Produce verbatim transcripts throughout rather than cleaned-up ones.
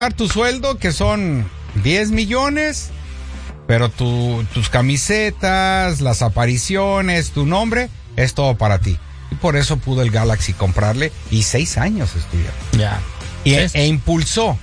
tu sueldo, que son diez millones, pero tu, tus camisetas, las apariciones, tu nombre, es todo para ti. Y por eso pudo el Galaxy comprarle, y seis años estuvieron. Ya. Y, e, e impulsó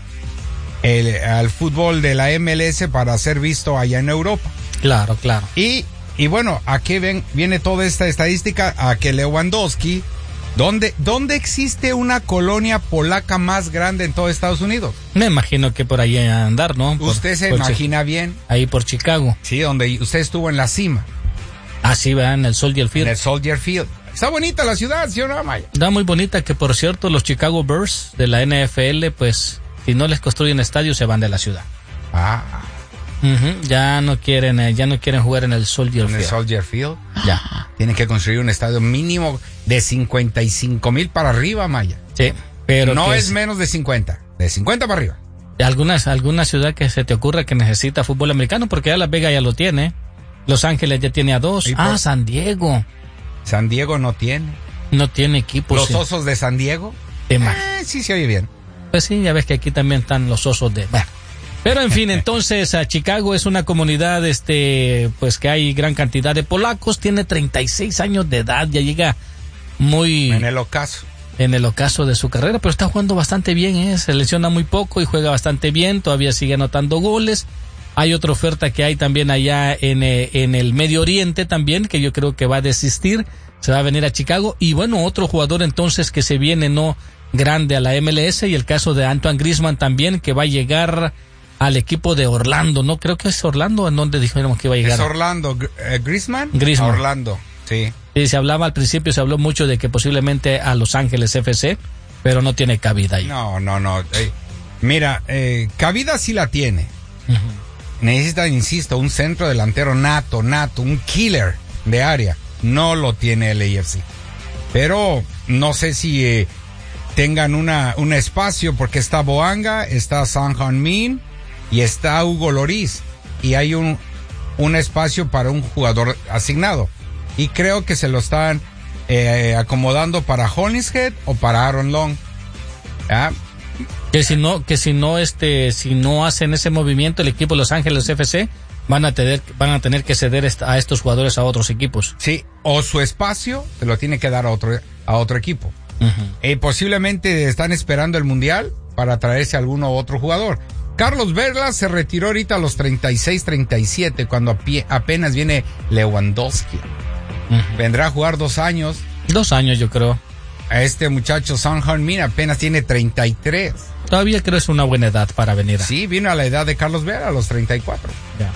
el, al fútbol de la M L S para ser visto allá en Europa. Claro, claro. Y, y bueno, ¿a qué ven, viene toda esta estadística? A que Lewandowski, ¿dónde, ¿dónde existe una colonia polaca más grande en todo Estados Unidos? Me imagino que por ahí a andar, ¿no? Por, usted se por imagina bien. Ahí por Chicago. Sí, donde usted estuvo en la cima. Ah, sí, ¿verdad? En el Soldier Field. En el Soldier Field. Está bonita la ciudad, ¿sí o no, Maya? Está muy bonita, que por cierto, los Chicago Bears de la N F L, pues, si no les construyen estadios, se van de la ciudad. Ah. Uh-huh. Ya no quieren, eh, ya no quieren jugar en el Soldier en Field. el Soldier Field. Ya. Tienen que construir un estadio mínimo de cincuenta y cinco mil para arriba, Maya. Sí, pero no es, es menos de cincuenta, de cincuenta para arriba. Algunas, alguna ciudad que se te ocurra que necesita fútbol americano, porque ya Las Vegas ya lo tiene. Los Ángeles ya tiene a dos. Ah, por... San Diego. San Diego no tiene. No tiene equipos. ¿Los sí. Osos de San Diego? Eh, sí se oye bien. Pues sí, ya ves que aquí también están los Osos de... Bueno. Pero en fin, entonces a Chicago es una comunidad, este, pues que hay gran cantidad de polacos, tiene treinta y seis años de edad, ya llega muy... En el ocaso. En el ocaso de su carrera, pero está jugando bastante bien, ¿eh? Se lesiona muy poco y juega bastante bien, todavía sigue anotando goles. Hay otra oferta que hay también allá en, eh, en el Medio Oriente también, que yo creo que va a desistir, se va a venir a Chicago. Y bueno, otro jugador entonces que se viene no grande a la M L S, y el caso de Antoine Griezmann también, que va a llegar al equipo de Orlando, ¿no? Creo que es Orlando, ¿en dónde dijimos que iba a llegar? Es Orlando, eh, Griezmann. Griezmann. Orlando, sí. Sí, se hablaba al principio, se habló mucho de que posiblemente a Los Ángeles F C, pero no tiene cabida ahí. No, no, no. Eh, mira, eh, cabida sí la tiene. Uh-huh. Necesita, insisto, un centro delantero nato, nato, un killer de área. No lo tiene el A F C. Pero no sé si eh, tengan una un espacio, porque está Boanga, está Son Heung-min y está Hugo Lloris. Y hay un, un espacio para un jugador asignado. Y creo que se lo están eh, acomodando para Hollingshead o para Aaron Long. ¿Ah? Que si no, que si no, este, si no hacen ese movimiento, el equipo de Los Ángeles F C van a tener, van a tener que ceder a estos jugadores a otros equipos. Sí, o su espacio se lo tiene que dar a otro, a otro equipo. Uh-huh. Eh, posiblemente están esperando el Mundial para traerse a alguno otro jugador. Carlos Vela se retiró ahorita a los treinta y seis, treinta y siete, cuando api- apenas viene Lewandowski. Uh-huh. Vendrá a jugar dos años. Dos años, yo creo. A este muchacho Son Heung-min apenas tiene treinta y tres. Todavía creo que es una buena edad para venir. A... Sí, vino a la edad de Carlos Vela, a los treinta y cuatro. Ya.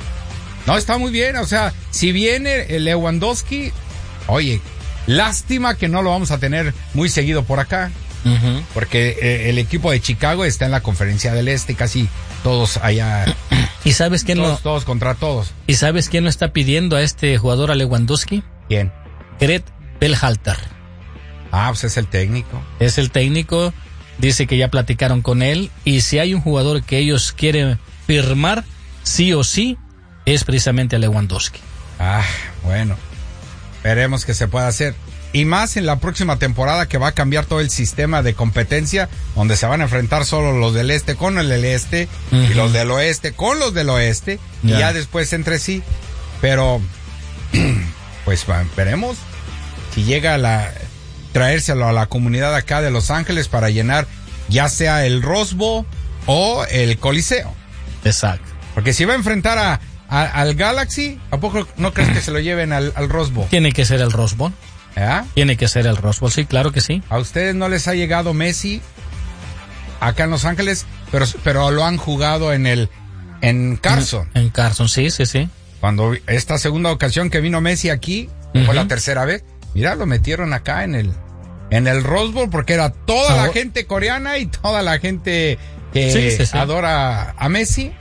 No, está muy bien, o sea, si viene el Lewandowski, oye, lástima que no lo vamos a tener muy seguido por acá. Uh-huh. Porque eh, el equipo de Chicago está en la Conferencia del Este, casi todos allá. ¿Y sabes quién todos, lo... todos contra todos. ¿Y sabes quién lo está pidiendo a este jugador, a Lewandowski? ¿Quién? Gret Berhalter. Ah, pues es el técnico. Es el técnico, dice que ya platicaron con él, y si hay un jugador que ellos quieren firmar, sí o sí, es precisamente a Lewandowski. Ah, bueno, veremos qué se puede hacer. Y más en la próxima temporada, que va a cambiar todo el sistema de competencia, donde se van a enfrentar solo los del este con el del este, uh-huh, y los del oeste con los del oeste, yeah, y ya después entre sí. Pero, pues veremos si llega a la... traérselo a la comunidad acá de Los Ángeles para llenar ya sea el Rose Bowl o el Coliseo. Exacto. Porque si va a enfrentar a, a al Galaxy, ¿a poco no crees que se lo lleven al, al Rose Bowl? Tiene que ser el Rose Bowl. ¿Eh? Tiene que ser el Rose Bowl, sí, claro que sí. ¿A ustedes no les ha llegado Messi acá en Los Ángeles? Pero, pero lo han jugado en el en Carson. En, en Carson, sí, sí, sí. Cuando esta segunda ocasión que vino Messi aquí, uh-huh, fue la tercera vez. Mira, lo metieron acá en el en el Rose Bowl, porque era toda oh. la gente coreana y toda la gente que sí, sí, sí. adora a Messi.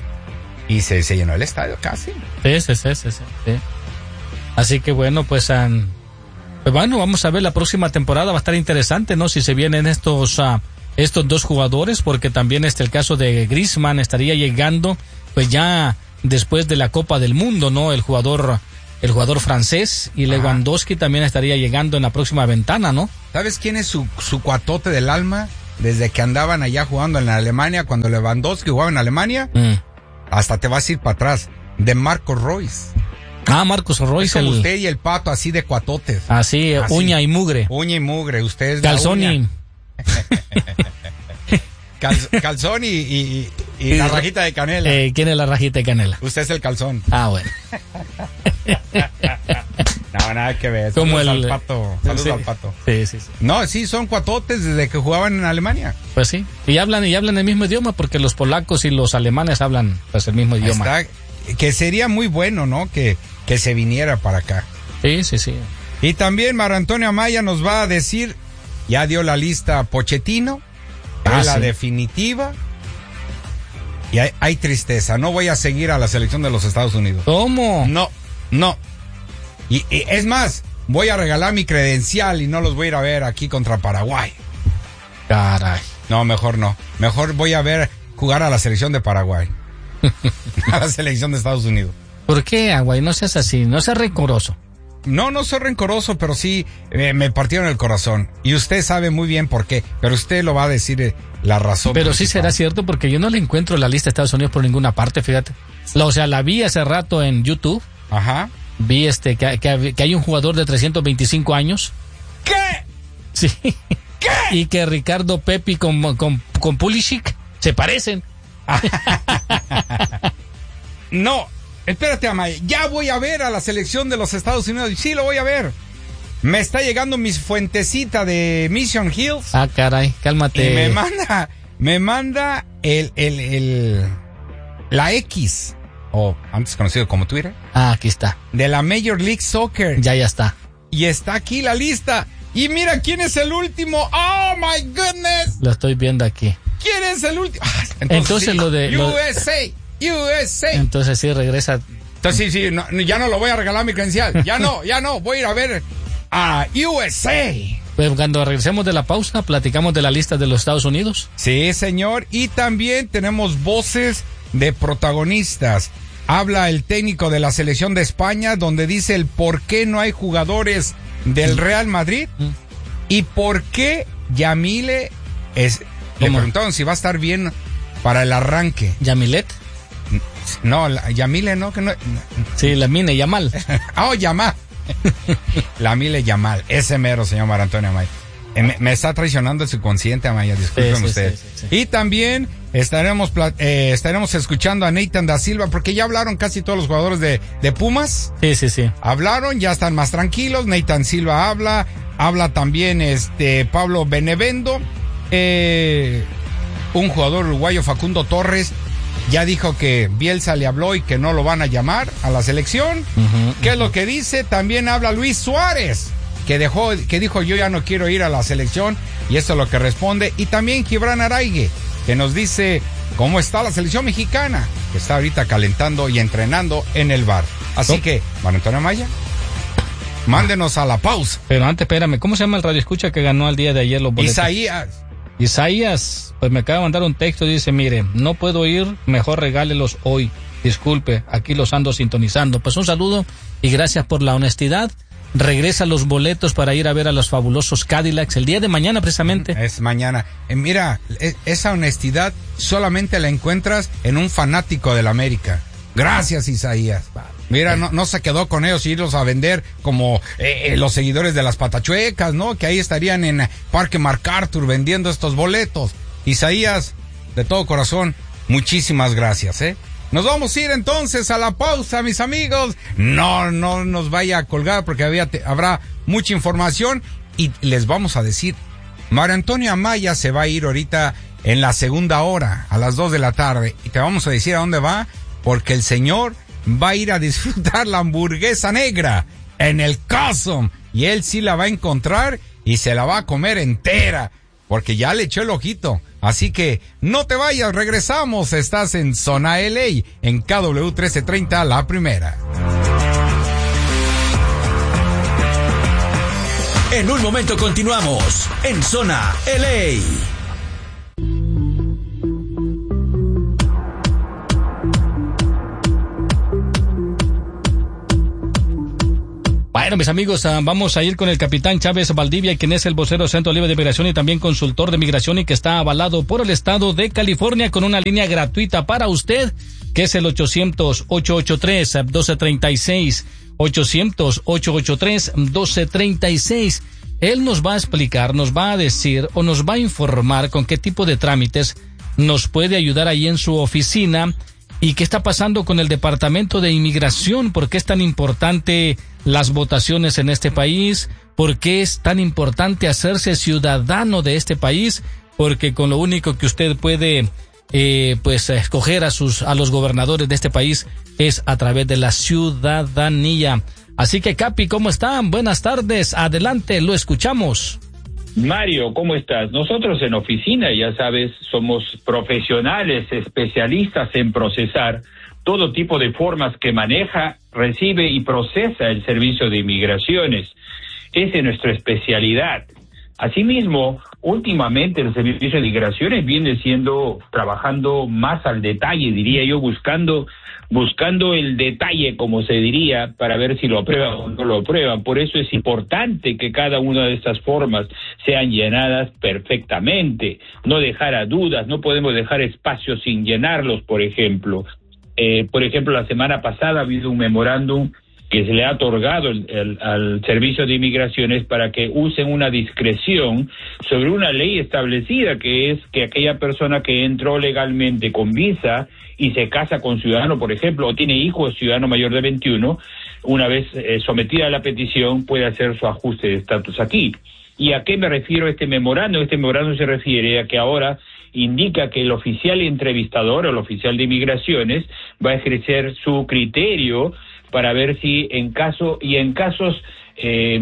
Y se, se llenó el estadio casi. Sí, sí, sí, sí, sí. Así que bueno, pues, um, pues bueno, vamos a ver la próxima temporada, va a estar interesante, ¿no? Si se vienen estos uh, estos dos jugadores, porque también este el caso de Griezmann estaría llegando, pues ya después de la Copa del Mundo, ¿no? El jugador el jugador francés, y Lewandowski también estaría llegando en la próxima ventana, ¿no? ¿Sabes quién es su, su cuatote del alma? desde que andaban allá jugando en Alemania, cuando Lewandowski jugaba en Alemania, mm. hasta te vas a ir para atrás, de Marcos Royce. Ah, Marcos Royce. Es como el... usted y el Pato, así de cuatotes. Así, así, uña y mugre. Uña y mugre, usted es Calzón la y... Cal, calzón y, y, y, y la rajita de canela. Eh, ¿Quién es la rajita de canela? Usted es el calzón. Ah, bueno. No, nada que ver. Como Saludos el... al Pato. Saludos sí. al Pato. Sí, sí, sí. No, sí, son cuatotes desde que jugaban en Alemania. Pues sí. Y hablan, y hablan el mismo idioma porque los polacos y los alemanes hablan pues el mismo idioma. Está, que sería muy bueno, ¿no? Que, que se viniera para acá. Sí, sí, sí. Y también Mario Antonio Amaya nos va a decir, ya dio la lista Pochettino, ah, es la sí. definitiva. Y hay, hay tristeza, no voy a seguir a la selección de los Estados Unidos. ¿Cómo? No, no. Y, y es más, voy a regalar mi credencial y no los voy a ir a ver aquí contra Paraguay. Caray. No, mejor no. Mejor voy a ver jugar a la selección de Paraguay. A la selección de Estados Unidos. ¿Por qué, Aguay? No seas así, no seas rencoroso. No, no soy rencoroso, pero sí eh, me partieron el corazón. Y usted sabe muy bien por qué, pero usted lo va a decir eh, la razón. Pero principal. Sí será cierto, porque yo no le encuentro la lista de Estados Unidos por ninguna parte, fíjate. O sea, la vi hace rato en YouTube. Ajá. Vi este que, que, que hay un jugador de trescientos veinticinco años. ¿Qué? Sí. ¿Qué? Y que Ricardo Pepi con, con, con Pulisic se parecen. No, espérate, Amaya. Ya voy a ver a la selección de los Estados Unidos. Sí, lo voy a ver. Me está llegando mi fuentecita de Mission Hills. Ah, caray, cálmate. Y me manda, me manda el, el, el, la X, o antes conocido como Twitter. Ah, aquí está. De la Major League Soccer. Ya, ya está. Y está aquí la lista. Y mira quién es el último. ¡Oh, my goodness! Lo estoy viendo aquí. ¿Quién es el último? Ah, entonces, entonces sí, lo de... U S A, U S A. Entonces sí, regresa. Entonces sí, sí, no, ya no lo voy a regalar mi credencial. Ya no, ya no. Voy a ir a ver a U S A. Pues cuando regresemos de la pausa, platicamos de la lista de los Estados Unidos. Sí, señor. Y también tenemos voces de protagonistas. Habla el técnico de la selección de España, donde dice el por qué no hay jugadores del Real Madrid mm. y por qué Yamile es... Le preguntaron si va a estar bien para el arranque. ¿Yamilet? No, la, Yamile no, que no. Sí, la Mine, Yamal. Oh, Yamal. La Mile Yamal. Ese mero, señor Mario Antonio Amaya. Eh, me, me está traicionando el subconsciente, Amaya, disculpen sí, ustedes. Sí, sí, sí. Y también estaremos eh, estaremos escuchando a Nathan da Silva, porque ya hablaron casi todos los jugadores de, de Pumas. Sí, sí, sí. Hablaron, ya están más tranquilos. Nathan Silva habla. Habla también este Pablo Benevendo. Eh, un jugador uruguayo, Facundo Torres, ya dijo que Bielsa le habló y que no lo van a llamar a la selección. Uh-huh, ¿Qué uh-huh. es lo que dice? También habla Luis Suárez, que dejó, que dijo yo ya no quiero ir a la selección, y esto es lo que responde. Y también Gibran Araigue, que nos dice cómo está la selección mexicana, que está ahorita calentando y entrenando en el bar. Así oh. que, Mario Antonio Amaya, mándenos a la pausa. Pero antes, espérame, ¿cómo se llama el radio escucha que ganó al día de ayer los boletos? Isaías. Isaías, pues me acaba de mandar un texto, dice, mire, no puedo ir, mejor regálelos hoy. Disculpe, aquí los ando sintonizando. Pues un saludo y gracias por la honestidad. Regresa los boletos para ir a ver a los fabulosos Cadillacs el día de mañana precisamente. Es mañana. Eh, mira, es, esa honestidad solamente la encuentras en un fanático del América. Gracias, Isaías. Mira, no, no se quedó con ellos irlos a vender como eh, eh, los seguidores de las Patachuecas, ¿no? Que ahí estarían en Parque MacArthur vendiendo estos boletos. Isaías, de todo corazón, muchísimas gracias, ¿eh? Nos vamos a ir entonces a la pausa, mis amigos. No, no nos vaya a colgar porque había, te, habrá mucha información y les vamos a decir, Mario Antonio Amaya se va a ir ahorita en la segunda hora, a las dos de la tarde, y te vamos a decir a dónde va, porque el señor va a ir a disfrutar la hamburguesa negra en el Custom, y él sí la va a encontrar y se la va a comer entera, porque ya le echó el ojito. Así que no te vayas, regresamos. Estás en Zona L A, en K W trece treinta, la primera. En un momento continuamos en Zona L A. Bueno, mis amigos, uh, vamos a ir con el capitán Chávez Valdivia, quien es el vocero Centro Libre de Migración y también consultor de migración y que está avalado por el estado de California con una línea gratuita para usted, que es el ochocientos, ocho ochenta y tres, doce treinta y seis, ochocientos, ocho ochenta y tres, doce treinta y seis. Él nos va a explicar, nos va a decir o nos va a informar con qué tipo de trámites nos puede ayudar ahí en su oficina y qué está pasando con el Departamento de Inmigración, por qué es tan importante las votaciones en este país, por qué es tan importante hacerse ciudadano de este país, porque con lo único que usted puede eh, pues escoger a sus a los gobernadores de este país es a través de la ciudadanía. Así que, Capi, ¿cómo están? Buenas tardes, adelante, lo escuchamos. Mario, ¿cómo estás? Nosotros en oficina, ya sabes, somos profesionales, especialistas en procesar todo tipo de formas que maneja, recibe y procesa el servicio de inmigraciones. Esa es nuestra especialidad. Asimismo, últimamente el servicio de migraciones viene siendo, trabajando más al detalle, diría yo, buscando buscando el detalle, como se diría, para ver si lo aprueban o no lo aprueban. Por eso es importante que cada una de estas formas sean llenadas perfectamente, no dejar a dudas, no podemos dejar espacios sin llenarlos, por ejemplo. Eh, por ejemplo, la semana pasada ha habido un memorándum que se le ha otorgado el, el, al Servicio de Inmigraciones para que usen una discreción sobre una ley establecida, que es que aquella persona que entró legalmente con visa y se casa con ciudadano, por ejemplo, o tiene hijos ciudadano mayor de veintiuno, una vez eh, sometida a la petición, puede hacer su ajuste de estatus aquí. ¿Y a qué me refiero este memorándum? Este memorándum se refiere a que ahora indica que el oficial entrevistador o el oficial de inmigraciones va a ejercer su criterio para ver si en caso y en casos eh,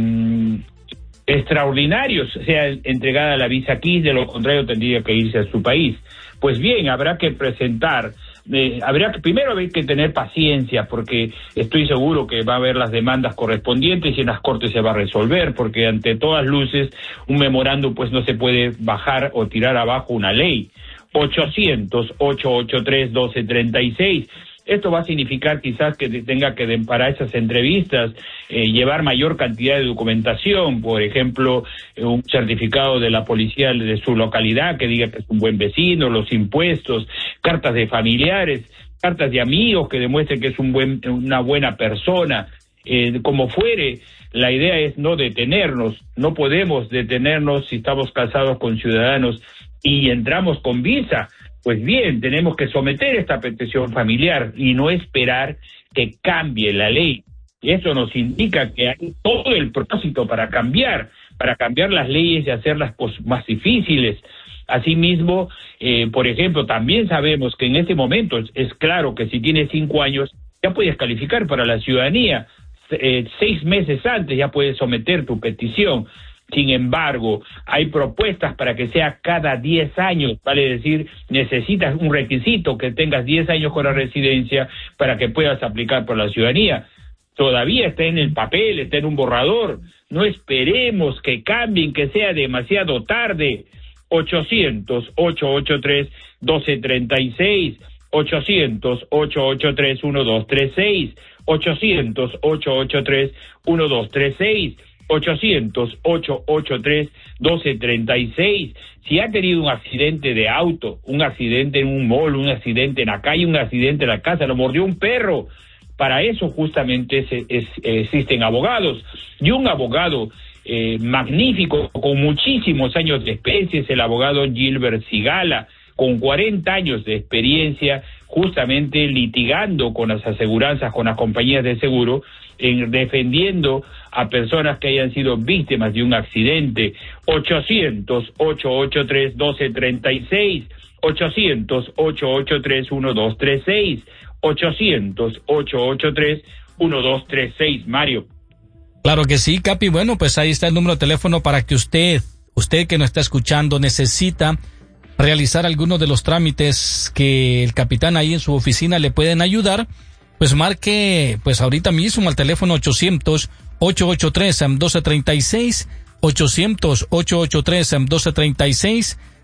extraordinarios sea entregada la visa aquí, de lo contrario tendría que irse a su país. Pues bien, habrá que presentar, eh, habrá que primero haber que tener paciencia, porque estoy seguro que va a haber las demandas correspondientes y en las cortes se va a resolver, porque ante todas luces un memorándum pues no se puede bajar o tirar abajo una ley. ochocientos, ocho ochenta y tres, doce treinta y seis. Esto va a significar quizás que tenga que, para esas entrevistas, eh, llevar mayor cantidad de documentación, por ejemplo, eh, un certificado de la policía de su localidad que diga que es un buen vecino, los impuestos, cartas de familiares, cartas de amigos que demuestren que es un buen, una buena persona. Eh, como fuere, la idea es no detenernos, no podemos detenernos si estamos casados con ciudadanos y entramos con visa. Pues bien, tenemos que someter esta petición familiar y no esperar que cambie la ley. Y eso nos indica que hay todo el propósito para cambiar, para cambiar las leyes y hacerlas pues, más difíciles. Asimismo, eh, por ejemplo, también sabemos que en este momento es, es claro que si tienes cinco años ya puedes calificar para la ciudadanía. Eh, seis meses antes ya puedes someter tu petición. Sin embargo, hay propuestas para que sea cada diez años, vale decir, necesitas un requisito que tengas diez años con la residencia para que puedas aplicar por la ciudadanía. Todavía está en el papel, está en un borrador. No esperemos que cambien, que sea demasiado tarde. ochocientos, ocho ochenta y tres, doce treinta y seis, ochocientos, ocho ochenta y tres, doce treinta y seis, ochocientos, ocho ochenta y tres, doce treinta y seis, ochocientos, ocho ochenta y tres, doce treinta y seis. Si ha tenido un accidente de auto, un accidente en un mall, un accidente en la calle, un accidente en la casa, lo mordió un perro, para eso justamente se, es, existen abogados. Y un abogado eh, magnífico, con muchísimos años de experiencia, es el abogado Gilbert Sigala, con cuarenta años de experiencia, justamente litigando con las aseguranzas, con las compañías de seguro, en defendiendo a personas que hayan sido víctimas de un accidente. ochocientos, ocho ochenta y tres, doce treinta y seis, ochocientos, ocho ochenta y tres, doce treinta y seis, ochocientos, ocho ochenta y tres, doce treinta y seis, Mario. Claro que sí, Capi. Bueno, pues ahí está el número de teléfono para que usted, usted que nos está escuchando, necesita realizar algunos de los trámites que el capitán ahí en su oficina le pueden ayudar, pues marque pues ahorita mismo al teléfono ochocientos, ocho ochenta y tres, doce treinta y seis, ochocientos, ocho ochenta y tres, doce treinta y seis.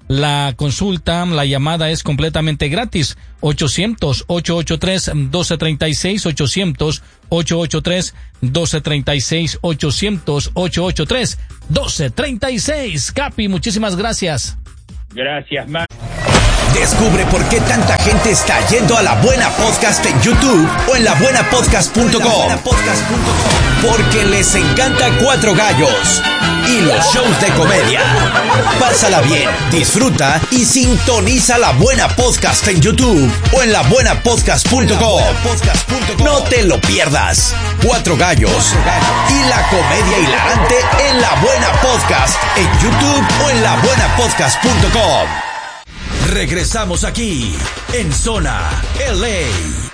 La consulta, la llamada es completamente gratis. ochocientos, ochocientos ochenta y tres, doce treinta y seis, ochocientos, ochocientos ochenta y tres, doce treinta y seis, ochocientos, ochocientos ochenta y tres, doce treinta y seis. Capi, muchísimas gracias. Gracias, Max. Descubre por qué tanta gente está yendo a La Buena Podcast en YouTube o en la buena podcast punto com. Porque les encanta Cuatro Gallos y los shows de comedia. Pásala bien, disfruta y sintoniza La Buena Podcast en YouTube o en la buena podcast punto com. No te lo pierdas. Cuatro Gallos y la comedia hilarante en La Buena Podcast en YouTube o en la buena podcast punto com. Regresamos aquí en Zona L A.